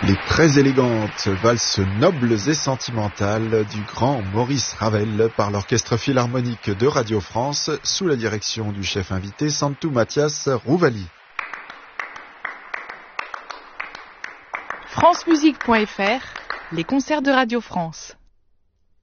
Les très élégantes valses nobles et sentimentales du grand Maurice Ravel par l'Orchestre Philharmonique de Radio France sous la direction du chef invité Santu Mathias Rouvali. francemusique.fr, les concerts de Radio France.